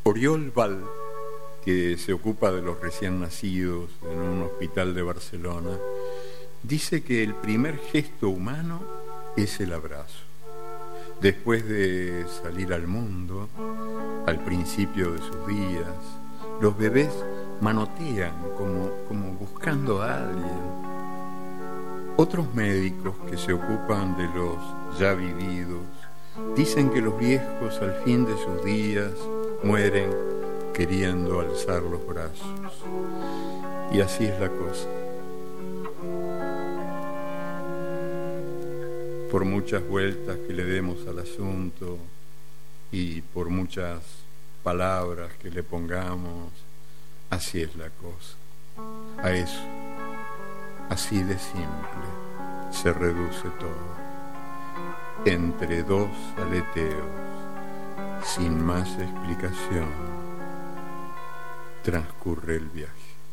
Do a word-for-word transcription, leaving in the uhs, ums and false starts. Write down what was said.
Oriol Val, que se ocupa de los recién nacidos en un hospital de Barcelona, dice que el primer gesto humano es el abrazo. Después de salir al mundo, al principio de sus días, los bebés manotean como, como buscando a alguien. Otros médicos que se ocupan de los ya vividos dicen que los viejos al fin de sus días mueren queriendo alzar los brazos. Y así es la cosa. Por muchas vueltas que le demos al asunto y por muchas palabras que le pongamos, así es la cosa. A eso, así de simple, se reduce todo. Entre dos aleteos, sin más explicación, transcurre el viaje.